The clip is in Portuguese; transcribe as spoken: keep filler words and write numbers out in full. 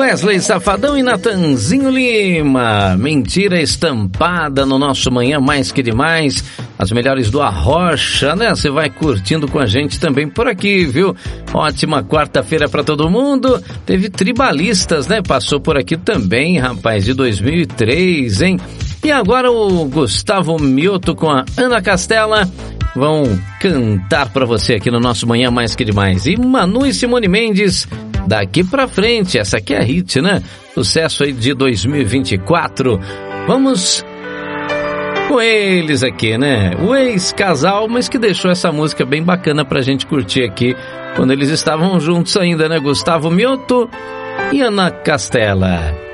Wesley Safadão e Natanzinho Lima. Mentira estampada no nosso Manhã Mais Que Demais. As melhores do Arrocha, né? Você vai curtindo com a gente também por aqui, viu? Ótima quarta-feira pra todo mundo. Teve Tribalistas, né? Passou por aqui também, rapaz, de dois mil e três, hein? E agora o Gustavo Mioto com a Ana Castela vão cantar pra você aqui no nosso Manhã Mais Que Demais. E Manu e Simone Mendes, Daqui Pra Frente. Essa aqui é a hit, né? Sucesso aí de dois mil e vinte e quatro. Vamos com eles aqui, né? O ex-casal, mas que deixou essa música bem bacana pra gente curtir aqui quando eles estavam juntos ainda, né? Gustavo Mioto e Ana Castela.